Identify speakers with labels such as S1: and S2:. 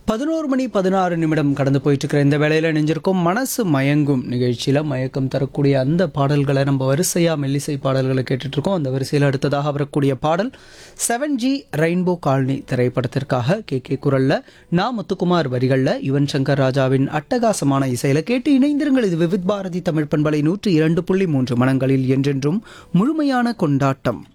S1: 11 மணி 16 நிமிடம் கடந்து போயிட்டு இருக்கிற இந்த வேளையில் இணைஞ்சிருக்கும் மனசு மயங்கும் நிகழ்ச்சியில் மயக்கம் தரக்கூடிய அந்த பாடல்களை நம்ம வரிசையாக மெல்லிசை பாடல்களை கேட்டுட்ருக்கோம். அந்த வரிசையில் அடுத்ததாக வரக்கூடிய பாடல் 7G ரெயின்போ காலனி திரைப்படத்திற்காக கே குரலில் முத்துக்குமார் வரிகளில் யுவன் சங்கர் ராஜாவின் அட்டகாசமான இசையில் கேட்டு இணைந்திருங்கள். இது விவித் பாரதி தமிழ் பண்பலை 102.3 மனங்களில் என்றென்றும் முழுமையான கொண்டாட்டம்.